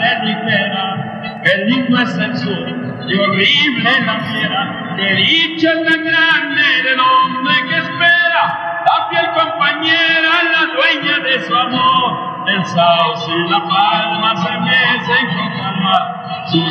es ligera, qué lindo es el sur y horrible la fiera, qué dicha tan grande del hombre que espera la fiel compañera, la dueña de su amor. El sauce y la palma se mecen con calma.